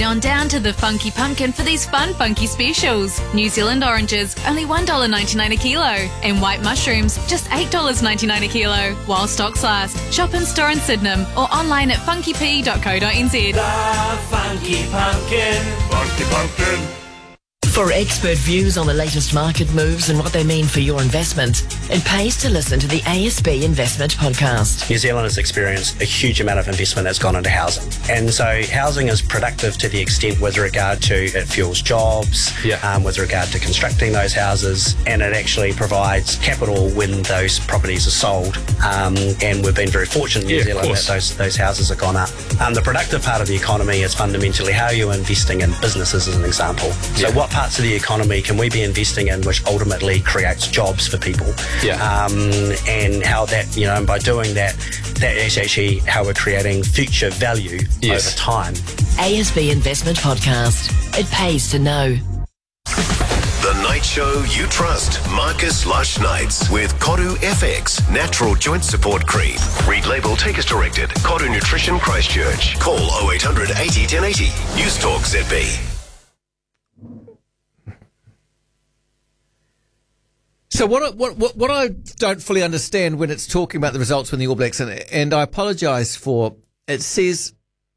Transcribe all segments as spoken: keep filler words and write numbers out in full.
on down to the Funky Pumpkin for these fun funky specials. New Zealand oranges, only one dollar ninety-nine a kilo. And white mushrooms, just eight dollars ninety-nine a kilo. While stocks last. Shop in store in Sydenham or online at funky p dot co dot n z. The Funky Pumpkin. Funky Pumpkin. For expert views on the latest market moves and what they mean for your investment, it pays to listen to the A S B Investment Podcast. New Zealand has experienced a huge amount of investment that's gone into housing. And so housing is productive to the extent with regard to it fuels jobs, yeah. um, with regard to constructing those houses, and it actually provides capital when those properties are sold. Um, and we've been very fortunate in New yeah, Zealand that those, those houses have gone up. Um, the productive part of the economy is fundamentally how you're investing in businesses, as an example. So yeah. what parts of the economy can we be investing in which ultimately creates jobs for people? Yeah. Um, and how that, you know, and by doing that, that is actually how we're creating future value yes. over time. A S B Investment Podcast. It pays to know. The night show you trust. Marcus Lush Nights with Koru F X Natural Joint Support Cream. Read label, take as directed. Koru Nutrition Christchurch. Call oh eight hundred eighty ten eighty. News Talk Z B. So what I, what, what what I don't fully understand when it's talking about the results when the All Blacks, and, and I apologise for, it says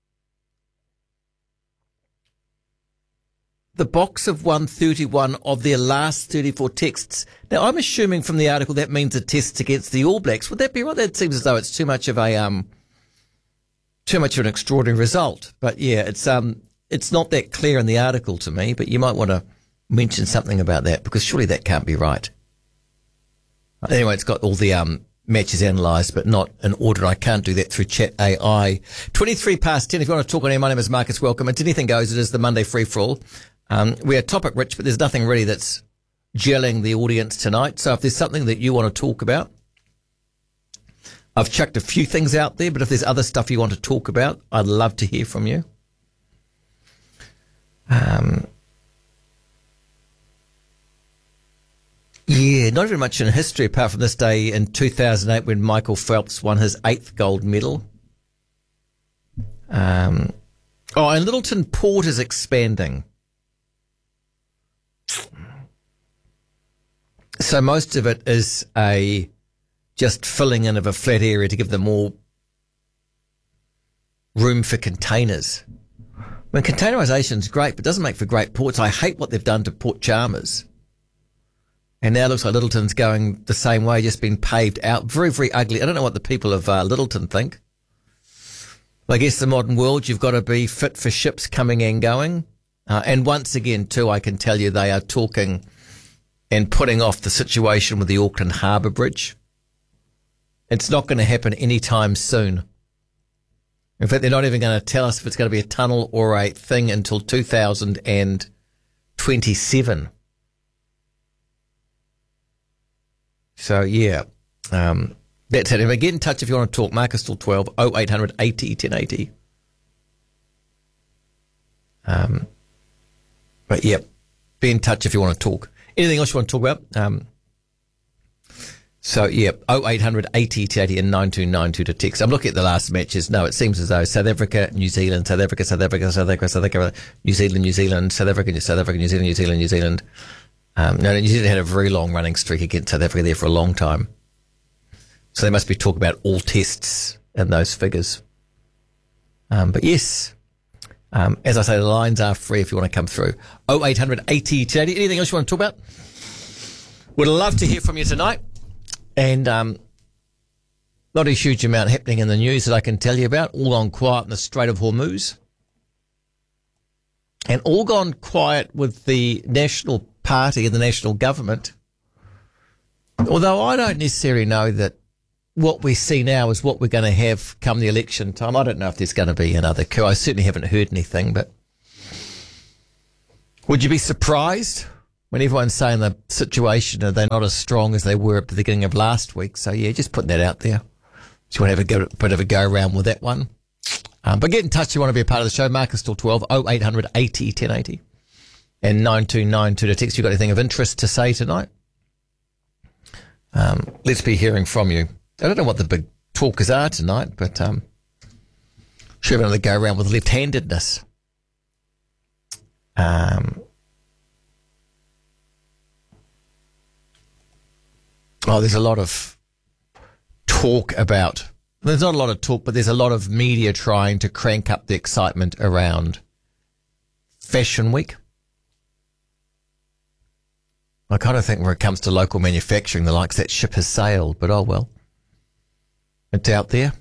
the box of one thirty-one of their last thirty-four tests. Now I'm assuming from the article that means the tests against the All Blacks. Would that be right? That seems as though it's too much of a um too much of an extraordinary result. But yeah, it's um it's not that clear in the article to me. But you might want to mention something about that because surely that can't be right. Anyway, it's got all the um, matches analysed, but not in order. I can't do that through Chat A I. twenty-three past ten. If you want to talk on air, my name is Marcus. Welcome. It's Anything Goes. It is the Monday free-for-all. Um, we are topic rich, but there's nothing really that's gelling the audience tonight. So if there's something that you want to talk about, I've chucked a few things out there, but if there's other stuff you want to talk about, I'd love to hear from you. Um... Yeah, not very much in history apart from this day in two thousand eight when Michael Phelps won his eighth gold medal. Um, oh, and Littleton Port is expanding. So most of it is a just filling in of a flat area to give them more room for containers. I mean, containerisation is great, but doesn't make for great ports. I hate what they've done to Port Chalmers. And now it looks like Littleton's going the same way, just been paved out. Very, very ugly. I don't know what the people of uh, Littleton think. I guess the modern world, you've got to be fit for ships coming and going. Uh, and once again, too, I can tell you they are talking and putting off the situation with the Auckland Harbour Bridge. It's not going to happen anytime soon. In fact, they're not even going to tell us if it's going to be a tunnel or a thing until two thousand twenty-seven. So, yeah, um, that's it. And get in touch if you want to talk. Marcus till twelve, oh eight hundred eighty ten eighty. Um, but, yeah, be in touch if you want to talk. Anything else you want to talk about? Um, so, yeah, oh eight hundred eighty ten eighty and nine two nine two to text. I'm looking at the last matches. No, it seems as though South Africa, New Zealand, South Africa, South Africa, South Africa, South Africa, New Zealand, New Zealand, South Africa, South Africa, New Zealand, New Zealand, New Zealand. Um, no, New Zealand had a very long running streak against South Africa there for a long time. So they must be talking about all tests in those figures. Um, but yes, um, as I say, the lines are free if you want to come through. oh eight hundred eighty ten eighty. Anything else you want to talk about? Would love to hear from you tonight. And um, not a huge amount happening in the news that I can tell you about. All gone quiet in the Strait of Hormuz. And all gone quiet with the National Party and the national government. Although I don't necessarily know that what we see now is what we're going to have come the election time. I don't know if there's going to be another coup. I certainly haven't heard anything, but would you be surprised when everyone's saying the situation are they not as strong as they were at the beginning of last week? So yeah, just putting that out there. Do you want to have a go, bit of a go around with that one? Um, but get in touch if you want to be a part of the show. Marcus till twelve, oh eight hundred eighty ten eighty. And nine two nine two to text. You got anything of interest to say tonight? Um, let's be hearing from you. I don't know what the big talkers are tonight, but um, sure have another go around with left-handedness. Um, oh, there's a lot of talk about, there's not a lot of talk, but there's a lot of media trying to crank up the excitement around Fashion Week. I kind of think when it comes to local manufacturing, the likes that ship has sailed, but oh well. It's out there.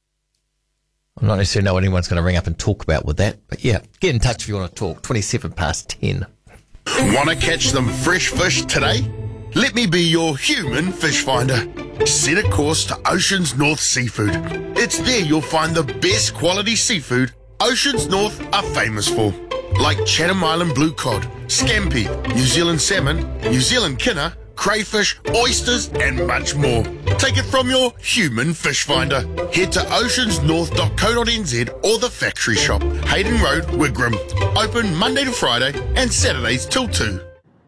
I'm not necessarily know what anyone's going to ring up and talk about with that, but yeah, get in touch if you want to talk. twenty-seven past ten. Want to catch some fresh fish today? Let me be your human fish finder. Set a course to Oceans North Seafood. It's there you'll find the best quality seafood Oceans North are famous for. Like Chatham Island blue cod, scampi, New Zealand salmon, New Zealand kinner, crayfish, oysters and much more. Take it from your human fish finder. Head to oceans north dot co dot n z or the factory shop, Hayden Road, Wigram. Open Monday to Friday and Saturdays till two.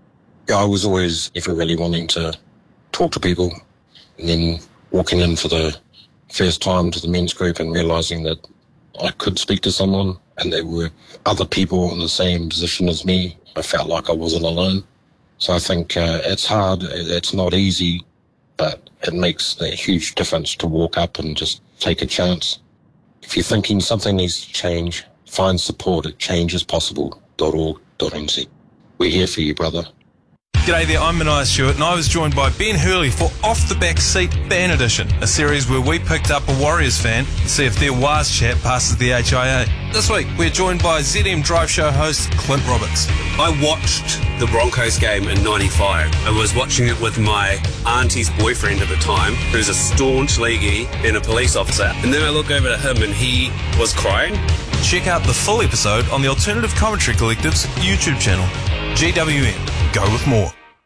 I was always ever really wanting to talk to people, and then walking in for the first time to the men's group and realising that I could speak to someone and there were other people in the same position as me. I felt like I wasn't alone. So I think uh, it's hard, it's not easy, but it makes a huge difference to walk up and just take a chance. If you're thinking something needs to change, find support at change is possible dot org dot n z. We're here for you, brother. G'day there, I'm Mania Stewart and I was joined by Ben Hurley for Off the Back Seat Ban Edition, a series where we picked up a Warriors fan to see if their Waz chat passes the H I A. This week we're joined by Z M Drive Show host Clint Roberts. I watched the Broncos game in ninety-five. I was watching it with my auntie's boyfriend at the time, who's a staunch leaguey and a police officer. And then I look over to him and he was crying. Check out the full episode on the Alternative Commentary Collective's YouTube channel. G W N. Go with more.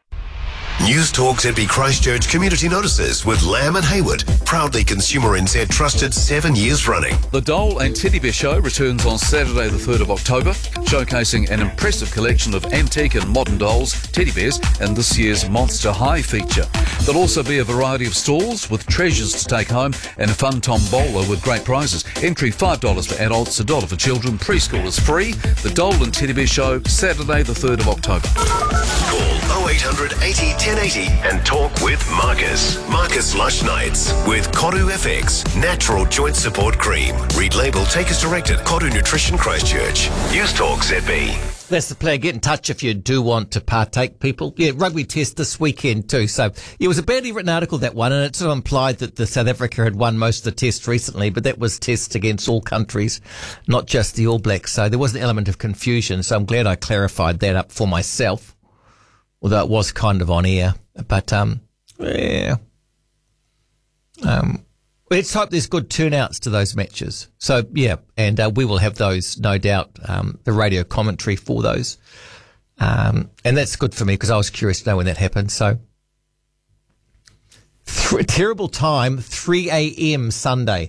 News Talk Z B Christchurch Community Notices with Lamb and Hayward, proudly Consumer N Z trusted seven years running. The Dole and Teddy Bear Show returns on Saturday the third of October, showcasing an impressive collection of antique and modern dolls, teddy bears, and this year's Monster High feature. There'll also be a variety of stalls with treasures to take home and a fun tombola with great prizes. Entry five dollars for adults, one dollar for children. Preschool is free. The Dole and Teddy Bear Show, Saturday the third of October. Call oh eight hundred eighty ten eighty and talk with Marcus. Marcus Lush Nights with Kodu F X, Natural Joint Support Cream. Read label, take as directed. Kodu Nutrition Christchurch. News Talk Z B. That's the plan. Get in touch if you do want to partake, people. Yeah, rugby test this weekend too. So it was a badly written article, that one, and it sort of implied that the South Africa had won most of the tests recently, but that was tests against all countries, not just the All Blacks. So there was an element of confusion. So I'm glad I clarified that up for myself, although it was kind of on air. But um, yeah, um. Let's hope there's good turnouts to those matches. So, yeah, and uh, we will have those, no doubt, um, the radio commentary for those. Um, and that's good for me because I was curious to know when that happened. So, th- terrible time, three a.m. Sunday.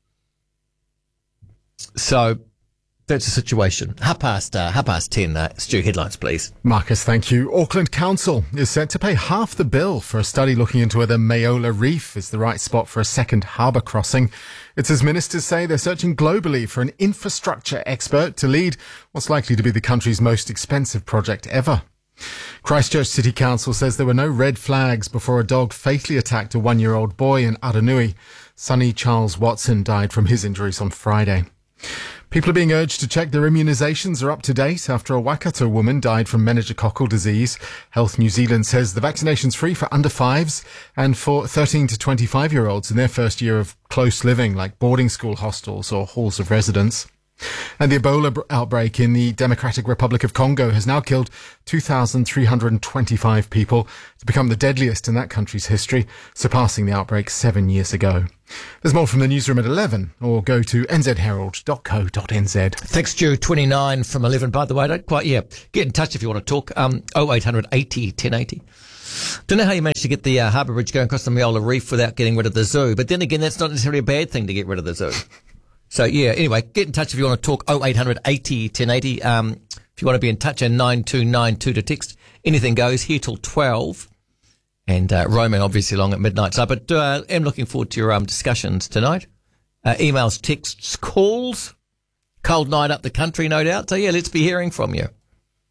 So, that's the situation. Half past, uh, half past ten. Uh, Stu, headlines, please. Marcus, thank you. Auckland Council is set to pay half the bill for a study looking into whether Mayola Reef is the right spot for a second harbour crossing. It's as ministers say they're searching globally for an infrastructure expert to lead what's likely to be the country's most expensive project ever. Christchurch City Council says there were no red flags before a dog fatally attacked a one-year-old boy in Aranui. Sonny Charles Watson died from his injuries on Friday. People are being urged to check their immunisations are up to date after a Waikato woman died from meningococcal disease. Health New Zealand says the vaccination's free for under fives and for thirteen to twenty-five year olds in their first year of close living, like boarding school hostels or halls of residence. And the Ebola outbreak in the Democratic Republic of Congo has now killed two thousand three hundred twenty-five people to become the deadliest in that country's history, surpassing the outbreak seven years ago. There's more from the newsroom at eleven, or go to n z herald dot co dot n z. Thanks, Stu. twenty-nine from eleven, by the way. Don't quite, yeah. Get in touch if you want to talk. Um, oh eight hundred eighty ten eighty. Don't know how you managed to get the uh, Harbour Bridge going across the Mayola Reef without getting rid of the zoo, but then again, that's not necessarily a bad thing to get rid of the zoo. So, yeah, anyway, get in touch if you want to talk. oh eight hundred eighty ten eighty. Um, if you want to be in touch, and nine two nine two to text. Anything goes, here till twelve. And uh, roaming, obviously, along at midnight. So, but uh, I'm looking forward to your um, discussions tonight. Uh, emails, texts, calls. Cold night up the country, no doubt. So, yeah, let's be hearing from you.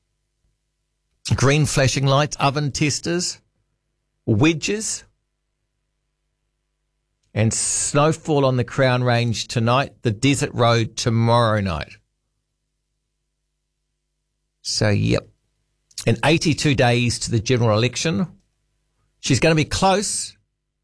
green flashing lights, oven testers, wedges, and snowfall on the Crown Range tonight, the Desert Road tomorrow night. So, yep. And eighty-two days to the general election. She's going to be close.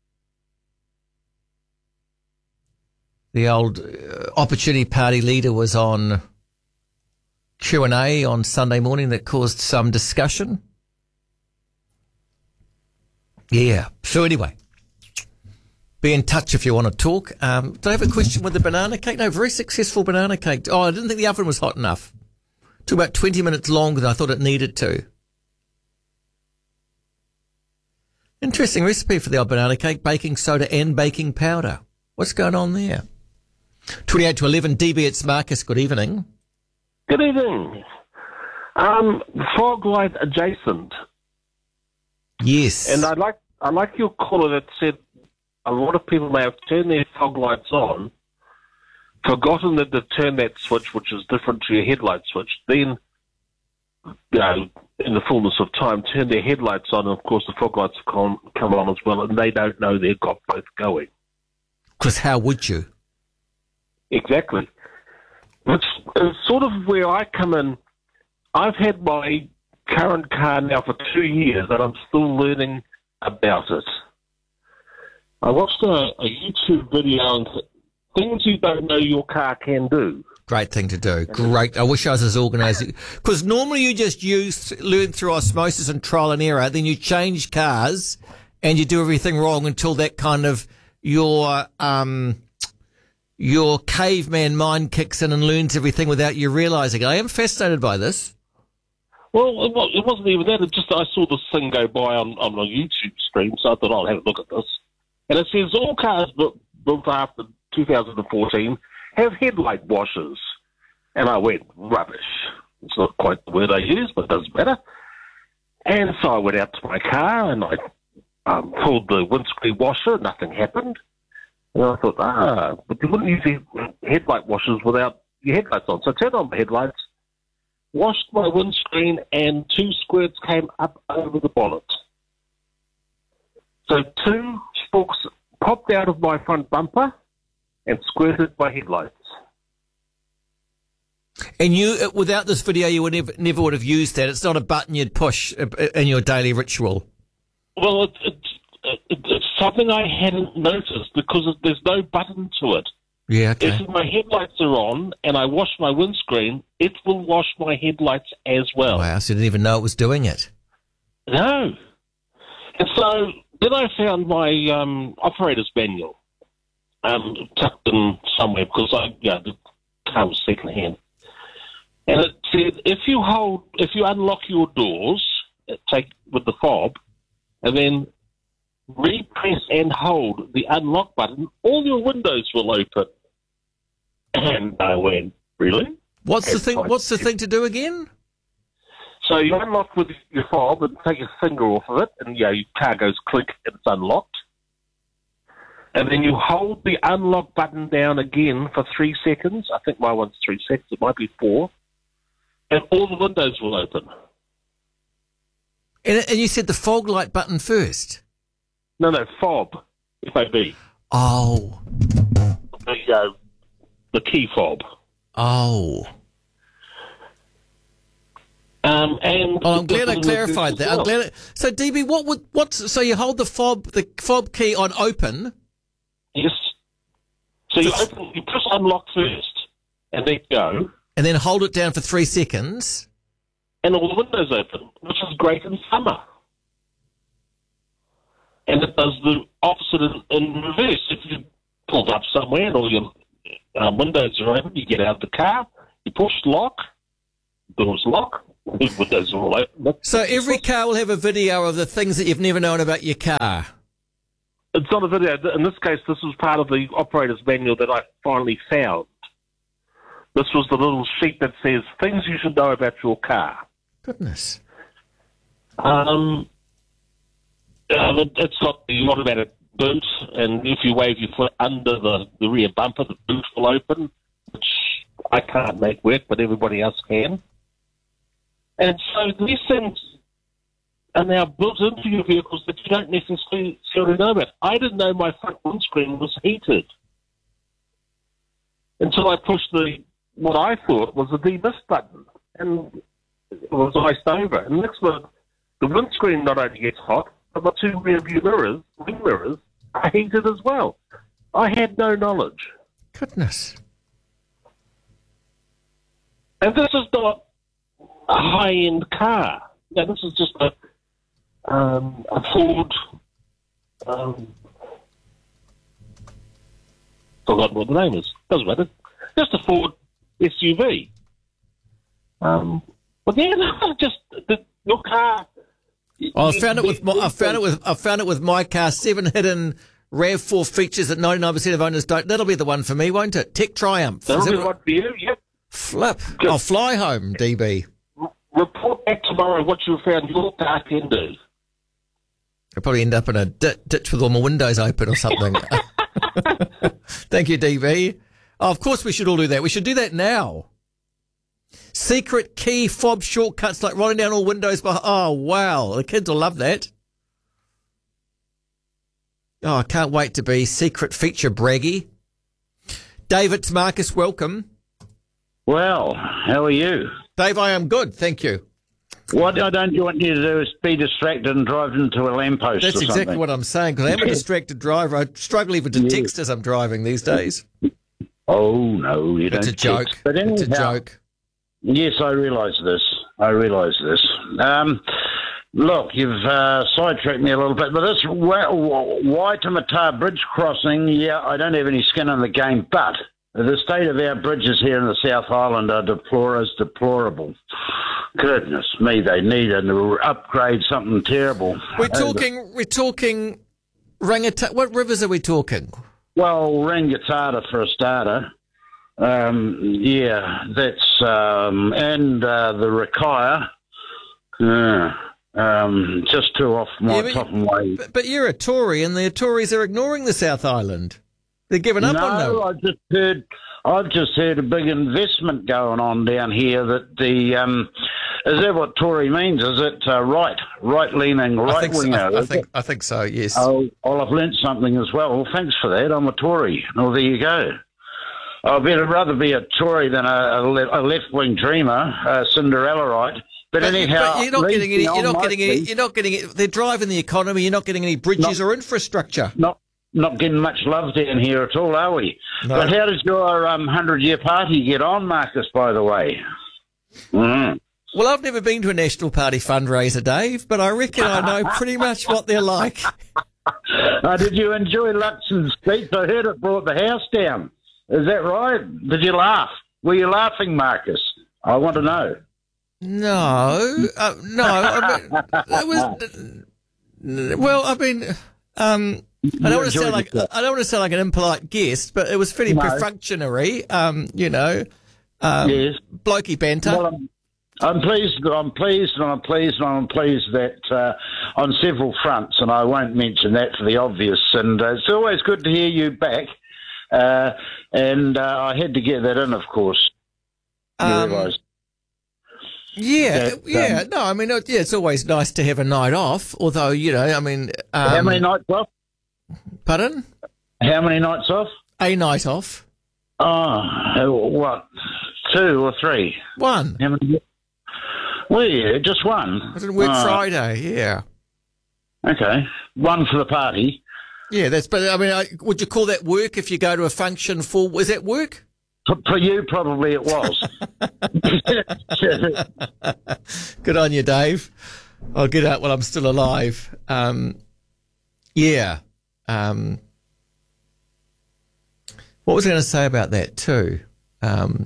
The old uh, Opportunity Party leader was on Q and A on Sunday morning that caused some discussion. Yeah. So anyway, be in touch if you want to talk. Um, do I have a question with the banana cake? No, very successful banana cake. Oh, I didn't think the oven was hot enough. Took about twenty minutes longer than I thought it needed to. Interesting recipe for the old banana cake, baking soda and baking powder. What's going on there? twenty-eight to eleven, D B, it's Marcus. Good evening. Good evening. Um, fog light adjacent. Yes. And I like I like your caller that said a lot of people may have turned their fog lights on, forgotten that they've turned that switch, which is different to your headlight switch, then, you know, in the fullness of time, turn their headlights on, and of course the fog lights come, come on as well, and they don't know they've got both going. Because how would you? Exactly. It's, it's sort of where I come in. I've had my current car now for two years, and I'm still learning about it. I watched a, a YouTube video on things you don't know your car can do. Great thing to do. Great. I wish I was as organised. Because normally you just use, learn through osmosis and trial and error, then you change cars and you do everything wrong until that kind of your um your caveman mind kicks in and learns everything without you realising. I am fascinated by this. Well, it, it wasn't even that. It just I saw this thing go by on, on a YouTube stream, so I thought I'll have a look at this. And it says all cars built, built after two thousand fourteen have headlight washers. And I went, rubbish. It's not quite the word I use, but it doesn't matter. And so I went out to my car and I um, pulled the windscreen washer. Nothing happened. And I thought, ah, but you wouldn't use the headlight washers without your headlights on. So I turned on my headlights, washed my windscreen, and two squirts came up over the bonnet. So two stalks popped out of my front bumper and squirted my headlights. And you, without this video, you would never, never would have used that. It's not a button you'd push in your daily ritual. Well, it, it, it, it's something I hadn't noticed because there's no button to it. Yeah, okay. If my headlights are on and I wash my windscreen, it will wash my headlights as well. Wow, so you didn't even know it was doing it. No. And so then I found my um, operator's manual um, tucked in somewhere because I, you know, the car was second hand. And it said, if you hold, if you unlock your doors, take with the fob, and then repress and hold the unlock button, all your windows will open. And I went, really? What's and the thing? What's the thing to do again? So you unlock with your fob and take your finger off of it, and yeah, your car goes click and it's unlocked. And then you hold the unlock button down again for three seconds. I think my one's three seconds. It might be four. And all the windows will open. And, and you said the fog light button first? No, no, fob. F O B. Oh. The, uh, the key fob. Oh. Um, and oh, I'm glad I clarified that. I'm glad. It, so, D B, what would what's so you hold the fob the fob key on open? Yes. So you open, you press unlock first, and then go. And then hold it down for three seconds. And all the windows open, which is great in summer. And it does the opposite in, in reverse. If you pulled up somewhere and all your uh, windows are open, you get out of the car, you push lock, doors lock, the windows are all open. So every car will have a video of the things that you've never known about your car. It's not a video. In this case, this was part of the operator's manual that I finally found. This was the little sheet that says things you should know about your car. Goodness. Um, uh, it's got the automatic boot, and if you wave your foot under the, the rear bumper, the boot will open, which I can't make work, but everybody else can. And so these things, are now built into your vehicles that you don't necessarily know about. I didn't know my front windscreen was heated until I pushed the what I thought was the demist button, and it was iced over. And next minute, the windscreen not only gets hot, but my two rear view mirrors, wing mirrors, are heated as well. I had no knowledge. Goodness. And this is not a high-end car. No, this is just a um, a Ford. Um, forgotten what the name is. Doesn't matter. Just a Ford S U V. Um, but yeah, just the, your car. Oh, I found it with my, I found it with I found it with my car. Seven hidden RAV four features that ninety-nine percent of owners don't. That'll be the one for me, won't it? Tech Triumph. That'll be the one for you. Yep. Flip. I'll fly home, D B. Report back tomorrow what you found your car can do. I'll probably end up in a di- ditch with all my windows open or something. Thank you, D B. Oh, of course we should all do that. We should do that now. Secret key fob shortcuts like rolling down all windows. By- oh, wow. The kids will love that. Oh, I can't wait to be secret feature braggy. David, Marcus, welcome. Well, how are you? Dave, I am good, thank you. What I don't want you to do is be distracted and drive into a lamppost. That's or exactly something. what I'm saying, because I am a distracted driver. I struggle even to text as I'm driving these days. Oh, no, you It's don't a joke. text. But anyhow, It's a joke. Yes, I realise this. I realise this. Um, look, you've uh, sidetracked me a little bit, but this Waitemata Bridge crossing, yeah, I don't have any skin in the game, but the state of our bridges here in the South Island are deplor- deplorable. Goodness me, they need an upgrade, something terrible. We're talking, we're talking Rangata. What rivers are we talking? Well, Rangatata for a starter. Um, yeah, that's, um, and uh, the Rakaya. Yeah, um, just two off my Yeah, but- top of my... But, but you're a Tory, and the Tories are ignoring the South Island. They're giving up no, on them. I just heard, I've just heard a big investment going on down here that the, um, is that what Tory means? Is it uh, right, right-leaning, I think, so, right-winger? I, I think, I think so. Yes. Oh, well, I've learnt something as well. Well, thanks for that. I'm a Tory. Well, there you go. I'd better rather be a Tory than a, a le- a left-wing dreamer, a Cinderella-right. But, But, anyhow, but you're not getting any. leave me You're on not my getting any. feet. You're not getting. It. They're driving the economy. You're not getting any bridges Not- or infrastructure. Not not getting much love down here at all, are we? No. But how does your um, hundred-year party get on, Marcus, by the way? Mm. Well, I've never been to a National Party fundraiser, Dave, but I reckon I know pretty much what they're like. Uh, did you enjoy Luxon's speech? I heard it brought the house down. Is that right? Did you laugh? Were you laughing, Marcus? I want to know. No, uh, no. I mean, that was well. I mean, um, I don't want to sound enjoyed like yourself. I don't want to sound like an impolite guest, but it was fairly No. perfunctory. Um, you know, um, Yes. blokey banter. Well, I'm, I'm pleased. I'm pleased, and I'm pleased, and I'm pleased that uh, on several fronts, and I won't mention that for the obvious. And uh, it's always good to hear you back. Uh, and uh, I had to get that in, of course. You Um, realise. Yeah, that, um, yeah. No, I mean, it- yeah, it's always nice to have a night off. Although, you know, I mean, um, How many nights off? Pardon? How many nights off? A night off. Oh, what? Two or three? One. How many? Well, yeah, just one. I didn't work Oh, Friday. Yeah. Okay, one for the party. Yeah, that's. But I mean, I, would you call that work if you go to a function for? Was that work? For, for you, probably it was. Good on you, Dave. I'll get out while I'm still alive. Um, yeah. Um, what was I going to say about that too? Um,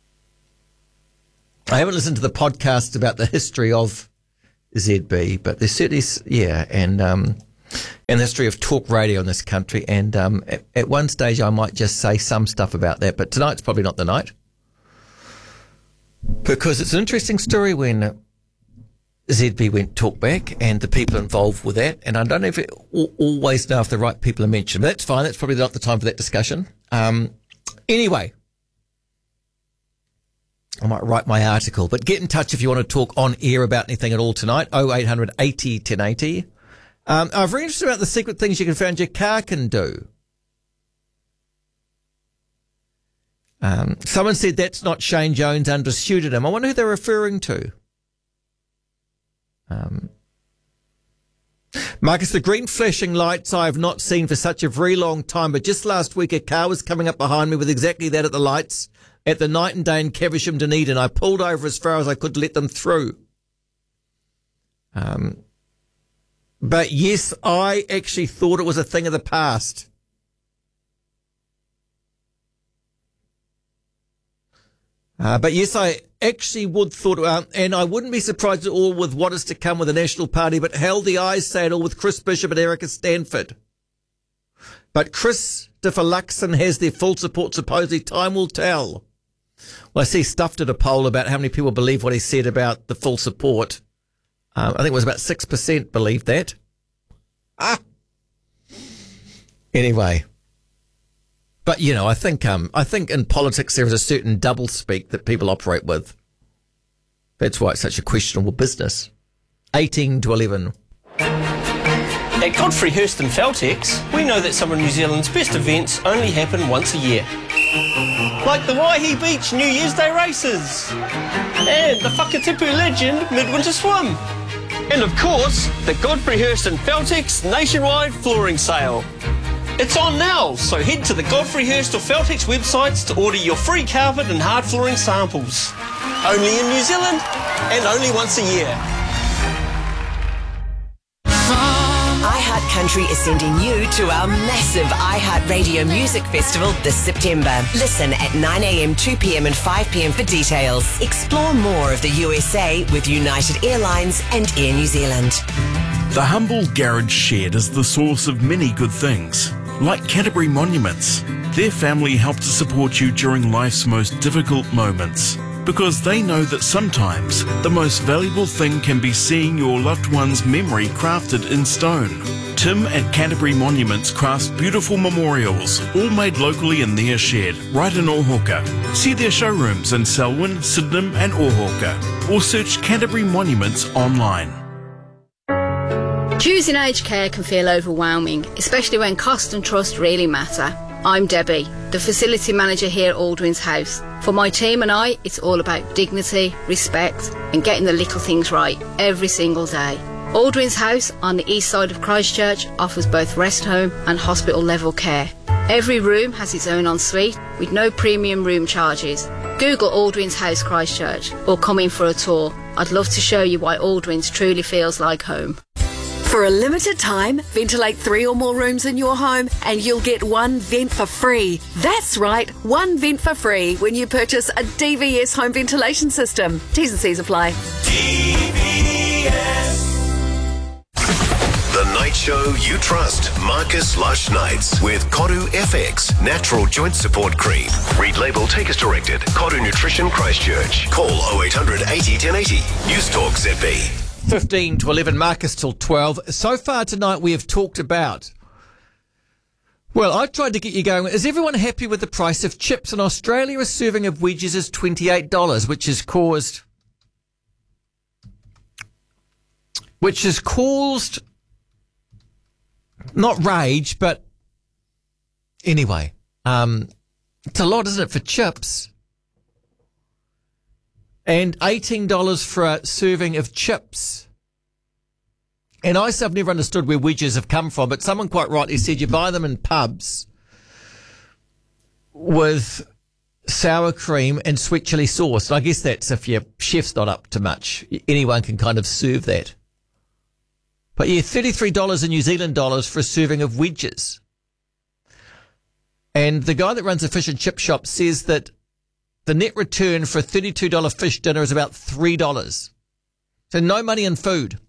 I haven't listened to the podcast about the history of Z B, but there's certainly, yeah, and um, and the history of talk radio in this country. And um, at, at one stage, I might just say some stuff about that, but tonight's probably not the night. Because it's an interesting story when Z B went talkback and the people involved with that. And I don't know if it, al- always know if the right people are mentioned, but that's fine. That's probably not the time for that discussion. Um, anyway, I might write my article. But get in touch if you want to talk on air about anything at all tonight. oh eight hundred eighty ten eighty. Um, I'm very interested about the secret things you can find your car can do. Um, someone said that's not Shane Jones undershooted him. I wonder who they're referring to. Um, Marcus, the green flashing lights I have not seen for such a very long time, but just last week a car was coming up behind me with exactly that at the lights at the Night and Day in Caversham, Dunedin. I pulled over as far as I could to let them through. Um, but yes, I actually thought it was a thing of the past. Uh, but yes, I actually would thought, uh, and I wouldn't be surprised at all with what is to come with the National Party, but hell, the eyes say it all with Chris Bishop and Erica Stanford. But Christopher Luxon has their full support, supposedly. Time will tell. Well, I see Stuff did a poll about how many people believe what he said about the full support. Um, I think it was about six percent believed that. Ah. Anyway. But, you know, I think um, I think in politics there is a certain doublespeak that people operate with. That's why it's such a questionable business. eighteen to eleven. At Godfrey Hirst and Feltex, we know that some of New Zealand's best events only happen once a year. Like the Waihi Beach New Year's Day races. And the Whakatipu Legend Midwinter Swim. And of course, the Godfrey Hirst and Feltex nationwide flooring sale. It's on now, so head to the Godfrey Hirst or Feltex websites to order your free carpet and hard flooring samples. Only in New Zealand, and only once a year. iHeart Country is sending you to our massive iHeart Radio Music Festival this September. Listen at nine a.m, two p.m. and five p.m. for details. Explore more of the U S A with United Airlines and Air New Zealand. The humble garage shed is the source of many good things, like Canterbury Monuments. Their family help to support you during life's most difficult moments, because they know that sometimes the most valuable thing can be seeing your loved one's memory crafted in stone. Tim at Canterbury Monuments crafts beautiful memorials, all made locally in their shed, right in Ohoka. See their showrooms in Selwyn, Sydenham and Ohoka, or search Canterbury Monuments online. Choosing aged care can feel overwhelming, especially when cost and trust really matter. I'm Debbie, the facility manager here at Aldwyn's House. For my team and I, it's all about dignity, respect and getting the little things right every single day. Aldwyn's House on the east side of Christchurch offers both rest home and hospital level care. Every room has its own ensuite with no premium room charges. Google Aldwyn's House Christchurch or come in for a tour. I'd love to show you why Aldwyn's truly feels like home. For a limited time, ventilate three or more rooms in your home and you'll get one vent for free. That's right, one vent for free when you purchase a D V S home ventilation system. T's and C's apply. D V S. The night show you trust. Marcus Lush Nights with Kodu F X Natural Joint Support Cream. Read label, take as directed. Kodu Nutrition Christchurch. Call oh eight hundred eighty ten eighty. News Talk Z B. fifteen to eleven, Marcus till twelve. So far tonight we have talked about, well, I've tried to get you going. Is everyone happy with the price of chips? In Australia, a serving of wedges is twenty-eight dollars, which has caused, which has caused, not rage, but anyway, um, it's a lot, isn't it, for chips? And eighteen dollars for a serving of chips. And I have never understood where wedges have come from, but someone quite rightly said you buy them in pubs with sour cream and sweet chilli sauce. And I guess that's if your chef's not up to much. Anyone can kind of serve that. But yeah, thirty-three dollars in New Zealand dollars for a serving of wedges. And the guy that runs a fish and chip shop says that the net return for a thirty-two dollars fish dinner is about three dollars. So no money in food.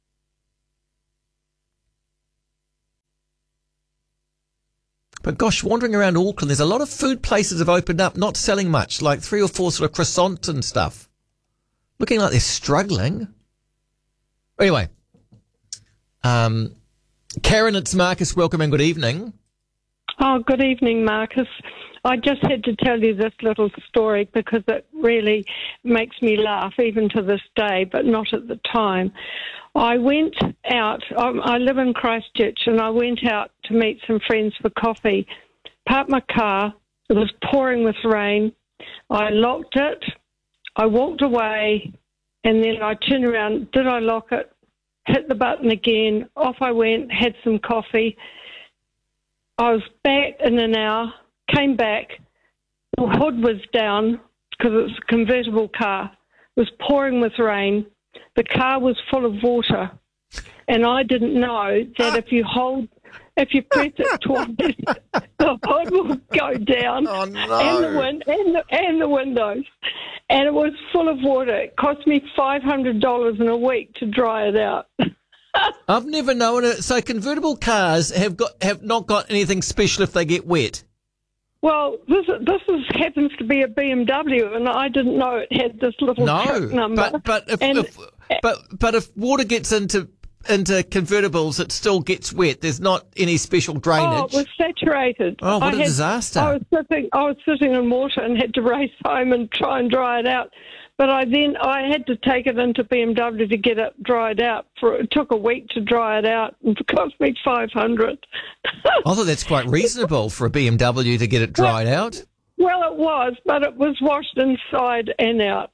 But gosh, wandering around Auckland, there's a lot of food places have opened up, not selling much, like three or four sort of croissants and stuff. Looking like they're struggling. Anyway, um, Karen, it's Marcus. Welcome and good evening. Oh, good evening, Marcus. I just had to tell you this little story because it really makes me laugh, even to this day, but not at the time. I went out, I, I live in Christchurch, and I went out to meet some friends for coffee, parked my car, it was pouring with rain, I locked it, I walked away, and then I turned around, did I lock it, hit the button again, off I went, had some coffee. I was back in an hour, came back, the hood was down because it was a convertible car, it was pouring with rain, the car was full of water, and I didn't know that if you hold, if you press it twice, the hood will go down, oh, no. and the wind and the, and the windows, and it was full of water. It cost me five hundred dollars in a week to dry it out. I've never known it. So convertible cars have got have not got anything special if they get wet. Well, this this is, happens to be a B M W, and I didn't know it had this little No, truck number. but but if, And- if but but if water gets into into convertibles, it still gets wet. There's not any special drainage. Oh, it was saturated. Oh, what I a had- disaster. I was sitting, I was sitting in water and had to race home and try and dry it out. But I then I had to take it into B M W to get it dried out. For it took a week to dry it out, and it cost me five hundred. I thought that's quite reasonable for a B M W to get it dried out. Well, it was, but it was washed inside and out.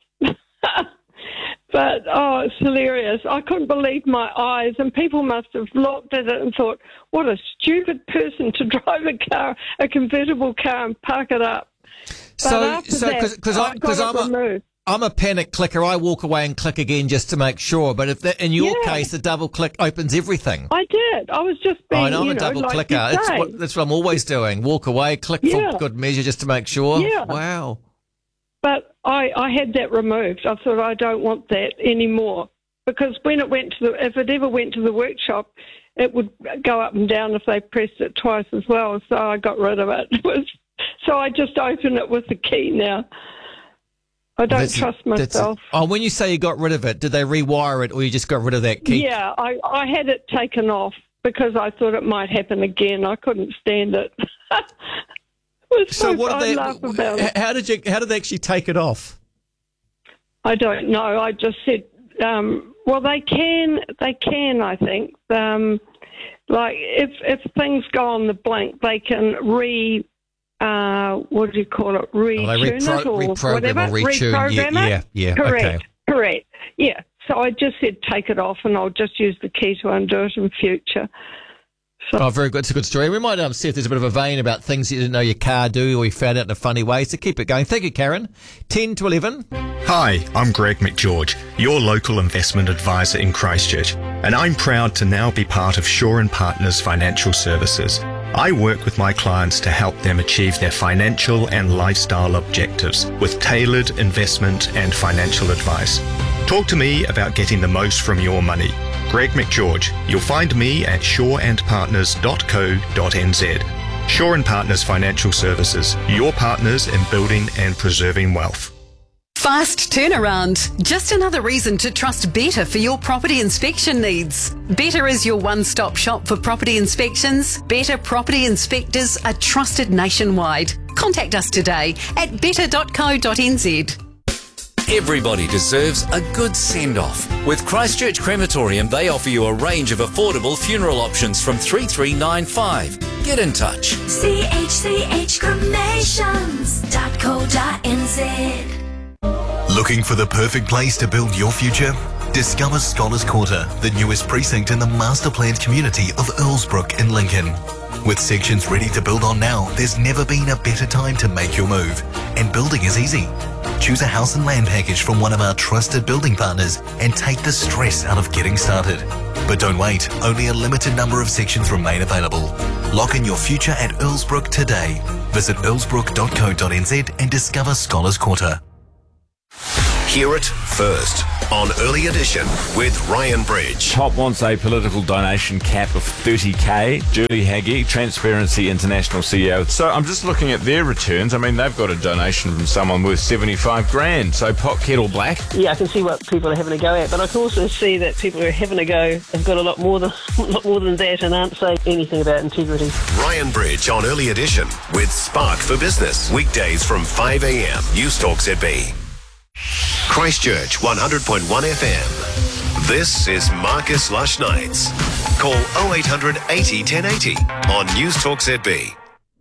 But, oh, it's hilarious. I couldn't believe my eyes, and people must have looked at it and thought, what a stupid person to drive a car, a convertible car, and park it up. But So after so that, because I I'm because got I'm it a, removed. I'm a panic clicker. I walk away and click again just to make sure. But if that, in your Yeah. case, the double click opens everything. I did. I was just being, I know I'm you a know, double like clicker. you That's say. what, that's what I'm always doing. Walk away, click Yeah. for good measure just to make sure. Yeah. Wow. But I, I had that removed. I thought I don't want that anymore, because when it went to the, if it ever went to the workshop, it would go up and down if they pressed it twice as well. So I got rid of it. It was, so I just open it with the key now. I don't That's- trust that's- myself. Oh, when you say you got rid of it, did they rewire it or you just got rid of that key? Yeah, I, I had it taken off because I thought it might happen again. I couldn't stand it. It was So so, what I did they? laugh about it. How did you? How did they actually take it off? I don't know. I just said, um, well, they can, they can, I think. Um, like, if if things go on the blank, they can re, uh, what do you call it, retune Oh, they repro- it or reprogram whatever. or retune, Reprogram yeah, it. yeah, yeah, Correct, okay. correct. Yeah. So I just said take it off, and I'll just use the key to undo it in future. Oh, very good. It's a good story. We might um, see if there's a bit of a vein about things you didn't know your car do or you found out in a funny way. So keep it going. Thank you, Karen. ten to eleven. Hi, I'm Greg McGeorge, your local investment advisor in Christchurch, and I'm proud to now be part of Shaw and Partners Financial Services. I work with my clients to help them achieve their financial and lifestyle objectives with tailored investment and financial advice. Talk to me about getting the most from your money. Greg McGeorge. You'll find me at shaw and partners dot co dot n z. Shaw and Partners Financial Services, your partners in building and preserving wealth. Fast turnaround. Just another reason to trust Better for your property inspection needs. Better is your one-stop shop for property inspections. Better Property Inspectors are trusted nationwide. Contact us today at better dot co dot n z. Everybody deserves a good send-off. With Christchurch Crematorium, they offer you a range of affordable funeral options from three three nine five. Get in touch. C H C H cremations dot co dot n z. Looking for the perfect place to build your future? Discover Scholars Quarter, the newest precinct in the master-planned community of Earlsbrook in Lincoln. With sections ready to build on now, there's never been a better time to make your move. And building is easy. Choose a house and land package from one of our trusted building partners and take the stress out of getting started. But don't wait, only a limited number of sections remain available. Lock in your future at Earlsbrook today. Visit earlsbrook dot co dot n z and discover Scholars Quarter. Hear it first. on Early Edition with Ryan Bridge. Top wants a political donation cap of thirty K. Julie Haggie, Transparency International C E O. So I'm just looking at their returns. I mean, they've got a donation from someone worth seventy-five grand. So pot kettle black. Yeah, I can see what people are having a go at, but I can also see that people who are having a go have got a lot more than a lot more than that and aren't saying anything about integrity. Ryan Bridge on Early Edition with Spark for Business. Weekdays from five a.m. News Talk Z B. Christchurch one hundred point one F M. This is Marcus Lush Nights. Call oh eight hundred eighty ten eighty on News Talk Z B.